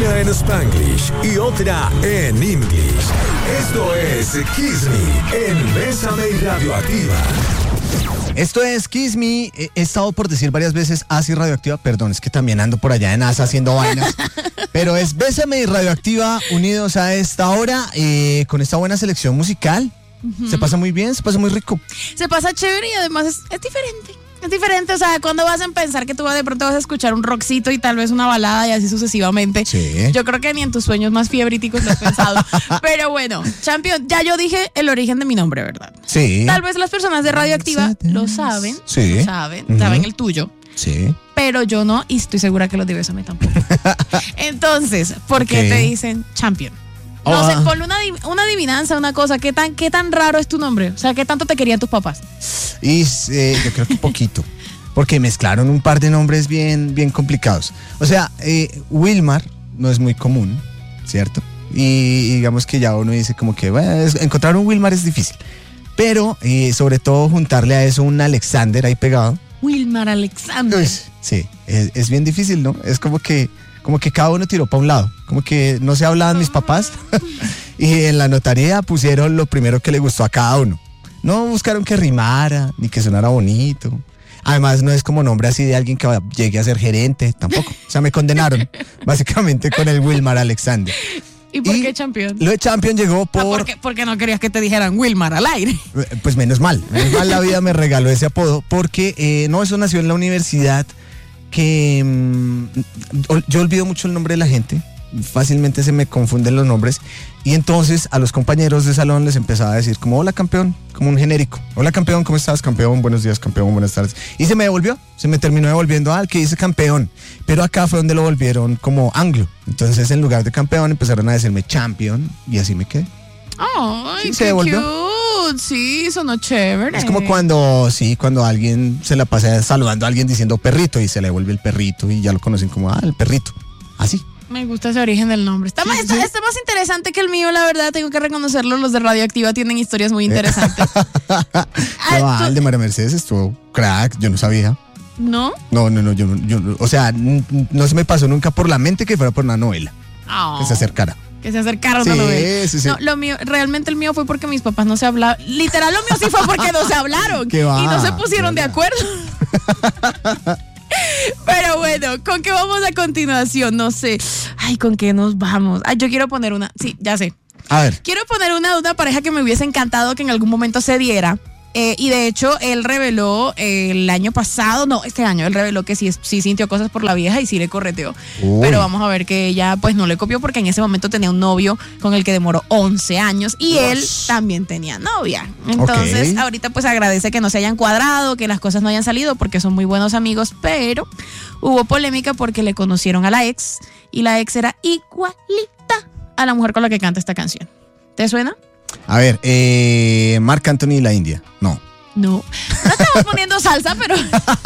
Una en Spanglish y otra en English. Esto es Kiss Me en Bésame y Radioactiva. Esto es Kiss Me. He estado por decir varias veces ASI Radioactiva. Perdón, es que también ando por allá en ASA haciendo vainas. Pero es Bésame y Radioactiva unidos a esta hora con esta buena selección musical. Uh-huh. Se pasa muy bien, se pasa muy rico. Se pasa chévere y además es diferente. Es diferente, o sea, cuando vas a pensar que tú de pronto vas a escuchar un rockcito y tal vez una balada y así sucesivamente. Sí. Yo creo que ni en tus sueños más fiebríticos lo has pensado. Pero bueno, Champion, ya yo dije el origen de mi nombre, ¿verdad? Sí. Tal vez las personas de Radioactiva lo saben. Sí. Saben el tuyo. Sí. Pero yo no, y estoy segura que los de Bésame tampoco. Entonces, ¿por qué te dicen Champion? No sé, ponle una adivinanza, una cosa. ¿Qué tan raro es tu nombre? O sea, ¿qué tanto te querían tus papás? Y yo creo que poquito. Porque mezclaron un par de nombres bien complicados. O sea, Wilmar no es muy común, ¿cierto? Y digamos que ya uno dice como que encontrar un Wilmar es difícil. Pero sobre todo juntarle a eso un Alexander ahí pegado. Wilmar Alexander. Uy, sí, es bien difícil, ¿no? Es como que cada uno tiró para un lado, como que no se hablaban mis papás y en la notaría pusieron lo primero que le gustó a cada uno. No buscaron que rimara, ni que sonara bonito. Además no es como nombre así de alguien que llegue a ser gerente, tampoco. O sea, me condenaron básicamente con el Wilmar Alexander. ¿Y por qué Champion? Lo de Champion llegó porque no querías que te dijeran Wilmar al aire. Pues menos mal la vida me regaló ese apodo, porque eso nació en la universidad. Que yo olvido mucho el nombre de la gente, fácilmente se me confunden los nombres, y entonces a los compañeros de salón les empezaba a decir como hola campeón, como un genérico, hola campeón, ¿cómo estás campeón? Buenos días campeón, buenas tardes, y se me terminó devolviendo al que dice campeón, pero acá fue donde lo volvieron como anglo, entonces en lugar de campeón empezaron a decirme champion y así me quedé. Ay, se devolvió. Cute. Sí, sonó chévere. Es como cuando alguien se la pasa saludando a alguien diciendo perrito y se le devuelve el perrito y ya lo conocen como el perrito. Así. Me gusta ese origen del nombre. Está más interesante que el mío, la verdad, tengo que reconocerlo. Los de Radioactiva tienen historias muy interesantes. El de María Mercedes estuvo crack, yo no sabía. ¿No? No, yo o sea, no se me pasó nunca por la mente que fuera por una novela. Que se acercara. Que se acercaron a novela. Sí. No, realmente el mío fue porque mis papás no se hablaban. Literal, lo mío sí fue porque no se hablaron. Y no se pusieron de acuerdo. Pero bueno, ¿con qué vamos a continuación? No sé. Ay, ¿con qué nos vamos? Ay, yo quiero poner una. Sí, ya sé. A ver. Quiero poner una de una pareja que me hubiese encantado que en algún momento se diera. Y de hecho, él reveló este año, él reveló que sí sintió cosas por la vieja y sí le correteó. Uy. Pero vamos a ver que ella pues no le copió porque en ese momento tenía un novio con el que demoró 11 años y él también tenía novia. Entonces, ahorita pues agradece que no se hayan cuadrado, que las cosas no hayan salido porque son muy buenos amigos, pero hubo polémica porque le conocieron a la ex y la ex era igualita a la mujer con la que canta esta canción. ¿Te suena? A ver, Marc Anthony y la India. No estamos poniendo salsa, pero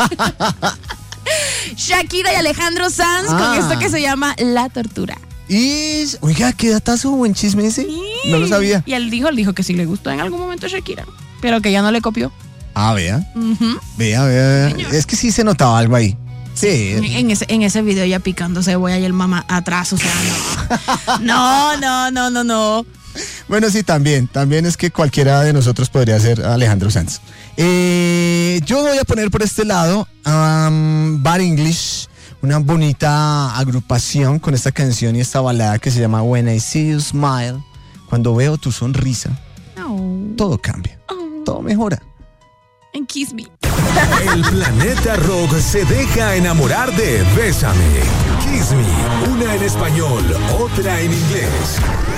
Shakira y Alejandro Sanz con esto que se llama La Tortura. Oiga, qué datazo, buen chisme ese. Sí. No lo sabía. Y él dijo que sí le gustó en algún momento a Shakira, pero que ya no le copió. Vea. Uh-huh. Vea. Es que sí se notaba algo ahí. Sí. En ese video ya picando cebolla y el mamá atrás, o sea, no. Bueno, sí, también es que cualquiera de nosotros podría ser Alejandro Sanz. Yo voy a poner por este lado Bad English, una bonita agrupación con esta canción y esta balada que se llama When I See You Smile. Cuando veo tu sonrisa, todo cambia, todo mejora. And Kiss Me. El planeta rock se deja enamorar de Bésame. Kiss Me, una en español, otra en inglés.